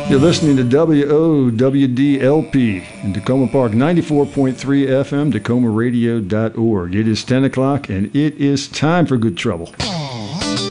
You're listening to WOWDLP in Tacoma Park, 94.3 FM, TacomaRadio.org. It is 10 o'clock, and it is time for Good Trouble.